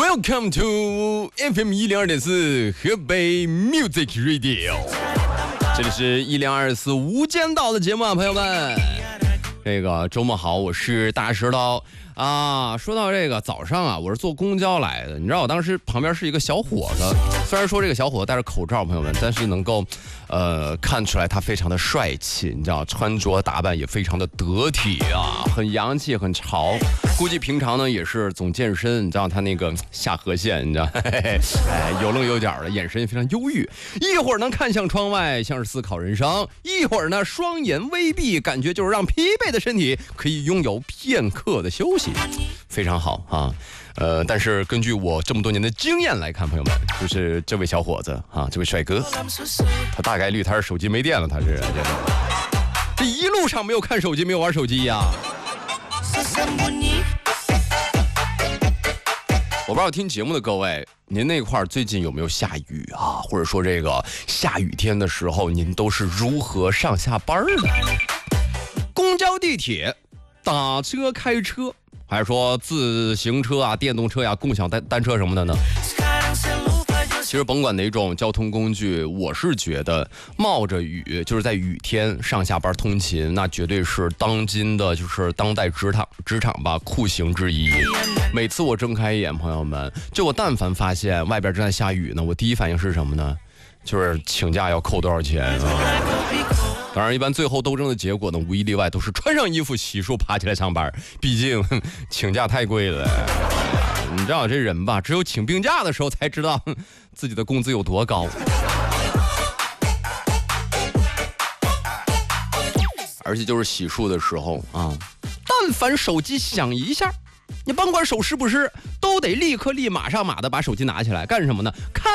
Welcome to FM 102.4河北 Music Radio， 这里是1024无间道的节目啊，朋友们，这个周末好，我是大石头啊。说到这个早上啊，我是坐公交来的，你知道我当时旁边是一个小伙子，虽然说这个小伙子戴着口罩，朋友们，但是能够看出来他非常的帅气，你知道穿着打扮也非常的得体啊，很洋气很潮，估计平常呢也是总健身，你知道他那个下颌线，你知道有棱有角的，眼神也非常忧郁，一会儿能看向窗外像是思考人生，一会儿呢双眼微闭，感觉就是让疲惫的身体可以拥有片刻的休息，非常好啊。但是根据我这么多年的经验来看，朋友们，就是这位小伙子啊，这位帅哥，他大概率他是手机没电了，他是这一路上没有看手机，没有玩手机呀。我不知道听节目的各位，您那块最近有没有下雨啊？或者说这个下雨天的时候，您都是如何上下班的？公交、地铁、打车、开车，还是说自行车啊、电动车呀、共享单车什么的呢？其实甭管哪种交通工具，我是觉得冒着雨，就是在雨天上下班通勤，那绝对是当今的就是当代职场吧酷刑之一。每次我睁开眼，朋友们，就我但凡发现外边正在下雨呢，我第一反应是什么呢？就是请假要扣多少钱啊？当然，一般最后斗争的结果呢，无一例外都是穿上衣服洗漱爬起来上班，毕竟请假太贵了。你知道这人吧，只有请病假的时候才知道自己的工资有多高。而且就是洗漱的时候啊，但凡手机响一下，你甭管手湿不湿，都得立刻立马上马的把手机拿起来干什么呢？看